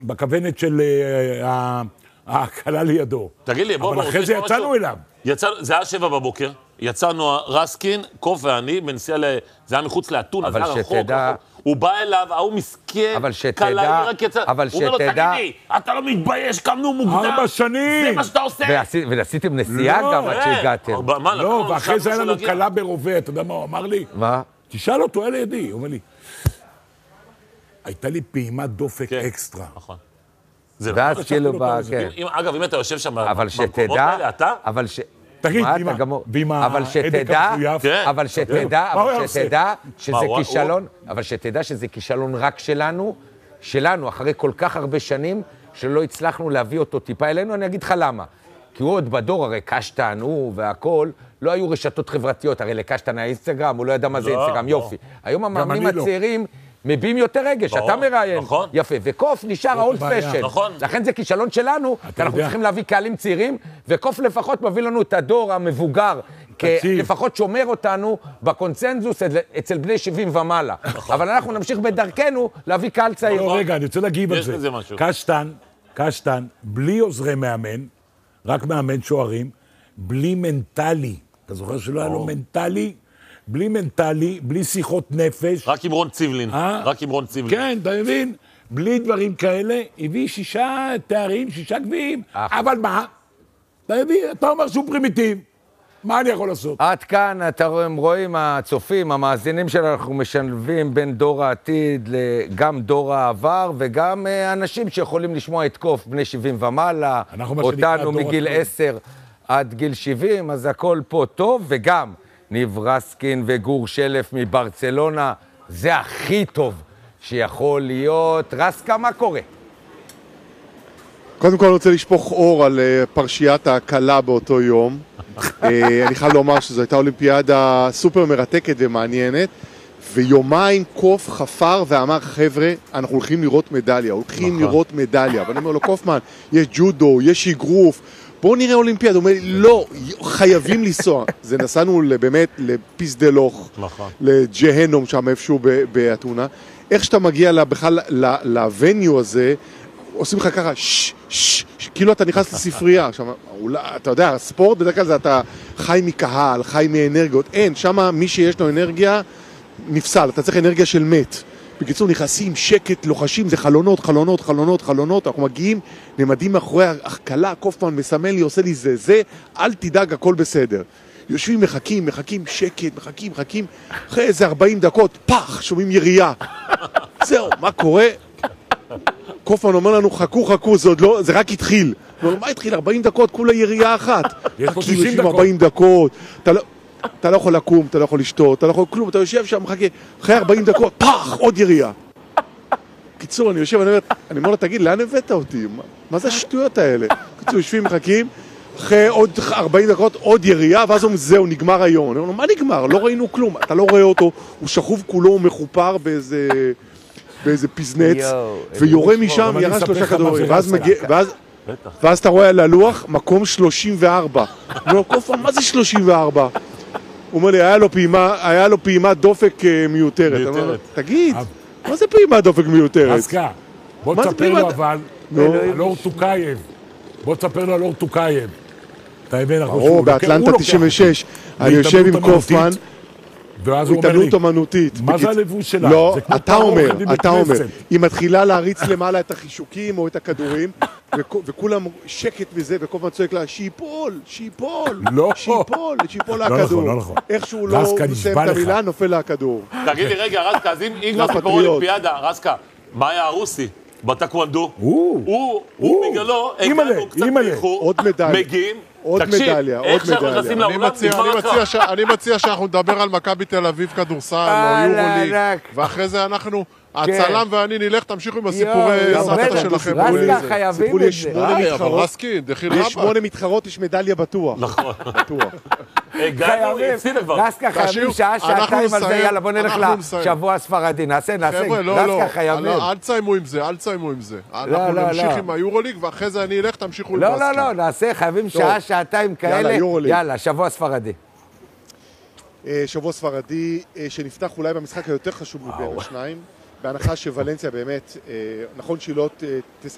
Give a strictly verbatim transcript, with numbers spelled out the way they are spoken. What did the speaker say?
בכוונת של ההקלה לידו. תגיד לי, בוא, אבל אחרי זה יצאנו אליו. זה היה שבע בבוקר, יצאנו רסקין, קוף ואני, בנסיעה ל... זה היה מחוץ לאתונה, זה היה רחוק, הוא בא אליו, ההוא מסכן, קלה, רק יצא, הוא אומר לו, תגיד לי, אתה לא מתבייש, קמנו מוקדם, ארבע שנים, זה מה שאתה עושה. ועשיתם נסיעה גם עד שהגעתם. לא, ואחרי זה היה לנו קלה ברובה, אתה יודע מה הוא אמר לי? מה? תשאל אותו, היה לידי, הוא אומר לי, הייתה לי פעימת דופק אקסטרה. נכון. ואז כאילו, אגב, אם אתה יושב שם, אבל שתדע, אבל ש... תגיד, ועם ההדק המחויף, אבל שתדע, אבל שתדע שזה כישלון, אבל שתדע שזה כישלון רק שלנו, שלנו, אחרי כל כך הרבה שנים, שלא הצלחנו להביא אותו טיפה אלינו, אני אגיד לך למה. כי הוא עוד בדור, הרי קשטן, הוא והכל, לא היו רשתות חברתיות, הרי לקשטן היה אינסטגרם, הוא לא ידע מה זה אינסטגרם, יופי. היום המאמנים הצעירים מביאים יותר רגש, אתה מראיין, יפה, וקוף נשאר האולד פשן, לכן זה כישלון שלנו, כי אנחנו צריכים להביא קהלים צעירים, וקוף לפחות מביא לנו את הדור המבוגר, לפחות שומר אותנו בקונצנזוס אצל בני שבעים ומעלה, אבל אנחנו נמשיך בדרכנו להביא קהל צעיר. רגע, אני רוצה להגיב על זה, קשטן, קשטן, בלי עוזרי מאמן, רק מאמן שוערים, בלי מנטלי, אתה זוכר שלא היה לו מנטלי? בלי מנטלי, בלי שיחות נפש. רק עם רון ציבלין, רק עם רון ציבלין. כן, אתה מבין? בלי דברים כאלה, הביא שישה תארים, שישה גביעים, אבל מה? אתה מבין? אתה אומר שהוא פרימיטיב, מה אני יכול לעשות? עד כאן, אתם רואים, הצופים, המאזינים שלנו, אנחנו משלבים בין דור העתיד גם דור העבר, וגם אנשים שיכולים לשמוע את קוף, בני שבעים ומעלה, אותנו מגיל עשר עד גיל שבעים, אז הכל פה טוב, וגם ניב רסקין וגור שלף מברצלונה, זה הכי טוב שיכול להיות. רסקה, מה קורה? קודם כל אני רוצה לשפוך אור על פרשיית ההקלה באותו יום. אני חייב לומר שזו הייתה אולימפיאדה סופר מרתקת ומעניינת, ויומיים קוף חפר ואמר, חבר'ה, אנחנו הולכים לראות מדליה, הולכים לראות מדליה. ואני אומר לו, קופמן, יש ג'ודו, יש אגרוף, בואו נראה אולימפיאד. הוא אומר לי, לא, חייבים לנסוע. זה נסענו באמת לפיסדלוך, לג'הנום שם איפשהו באתונה. איך שאתה מגיע בכלל לווניו הזה, עושים לך ככה, שש, שש, כאילו אתה נכנס לספרייה. אתה יודע, הספורט בדרך כלל זה אתה חי מקהל, חי מאנרגיות. אין, שם מי שיש לו אנרגיה נפסל, אתה צריך אנרגיה של מת. בקיצור, נכנסים, שקט, לוחשים, זה חלונות, חלונות, חלונות, חלונות, אנחנו מגיעים, נעמדים מאחורי הקלה, קופמן מסמן לי, עושה לי זה, זה, אל תדאג, הכל בסדר. יושבים, מחכים, מחכים, שקט, מחכים, מחכים, אחרי איזה ארבעים דקות, פח, שומעים ירייה. זהו, מה קורה? קופמן אומר לנו, חכו, חכו, זה עוד לא, זה רק התחיל. הוא אומר, מה התחיל? ארבעים דקות, כולה ירייה אחת. חכים, יושבים ארבעים דקות, אתה לא... אתה לא יכול לקום, אתה לא יכול לשתות, אתה לא יכול כלום, אתה יושב שם, מחכה, אחרי ארבעים דקות, פח, עוד ירייה. קיצור, אני יושב, אני אומר, אני אומר לו, תגיד, לאן הבאת אותי? מה זה השטויות האלה? קיצור, יושבים, מחכים, אחרי עוד ארבעים דקות, עוד ירייה, ואז הוא זהו, נגמר היום. אני אומר לו, מה נגמר? לא ראינו כלום, אתה לא רואה אותו, הוא שכוב כולו, הוא מחופר באיזה, באיזה פזנץ, ויורה משם, ירה שלושה כדורים, ואז אתה רואה על הלוח, מקום שלושים וארבע. אני אומר לו, קופמן, מה זה שלושים וארבע? הוא אומר לי, היה לו פעימה, היה לו פעימת דופק מיותרת. מיותרת. תגיד, מה זה פעימת דופק מיותרת? רסקה, בוא תספר לו אבל, על אור טוקייב. בוא תספר לו על אור טוקייב. אתה מבין, אנחנו... או, באטלנטה תשעים ושש, אני יושב עם קופמן, התעללות אמנותית. מה זה הלבוש שלה? לא, אתה אומר, אתה אומר. היא מתחילה להריץ למעלה את החישוקים או את הכדורים, וכולם שקט מזה, וקופמן צועק לה, שיפול, שיפול, שיפול, שיפול לכדור. איכשהו לא מסיים את המילה, נופל לכדור. תגיד לי, רגע, רסקה, אז אם כבר סיפור אולימפיאדה, רסקה, מה היה הרוסי? בטקוונדו, הוא מגלו, הגענו קצת באיחור, מגיעים, עוד מדליה, עוד מדליה. אני מציע שאנחנו נדבר על מכבי תל אביב כדורסל או יורוליג, ואחרי זה אנחנו, הצלם ואני נלך, תמשיכו עם הסיפורי סבתא שלכם. רסקה חייבים את זה. אבל רסקין, דחיל רבה. יש שמונה מתחרות, יש מדליה בטוח. נכון. בטוח. רסקה חייבים שעה, שעתיים על זה, יאללה בוא נלך לשבוע הספרדי, נעשה, נעשה, רסקה חייבים. אל תסיימו עם זה, אל תסיימו עם זה. אנחנו נמשיך עם היורוליג, ואחרי זה אני אלך, תמשיכו עם לא, רסקין. לא, לא, נעשה, חייבים שעה, שעתיים כאלה, יאללה, שבוע ספרדי. שבוע ספרדי, שנפתח אולי במשחק היותר חשוב מבין השניים, בהנחה שוולנסיה באמת, נכון שהיא לא תסיים